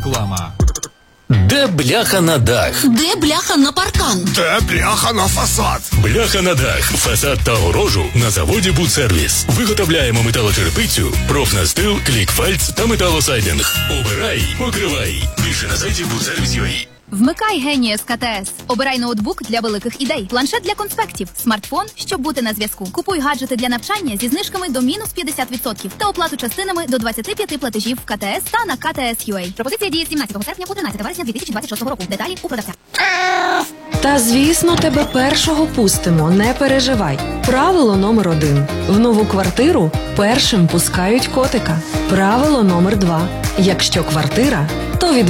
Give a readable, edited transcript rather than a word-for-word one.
Реклама. Де бляха на дах? Де бляха на паркан? Де бляха на фасад? Бляха на дах, фасад та огорожу на заводі «Будсервіс». Виготовляємо металочерепицю, профнастил, клікфальц та металосайдинг. Обирай, покривай. Більше на сайті budservice.ua. Вмикай Генієс КТС. Обирай ноутбук для великих ідей, планшет для конспектів, смартфон, щоб бути на зв'язку. Купуй гаджети для навчання зі знижками до мінус 50% та оплату частинами до 25 платежів в КТС та на КТС.UA. Пропозиція діє з 17 серпня по 13 вересня 2026 року. Деталі у продавця. Та, звісно, тебе першого пустимо, не переживай. Правило номер 1. В нову квартиру першим пускають котика. Правило номер 2. Якщо квартира, то від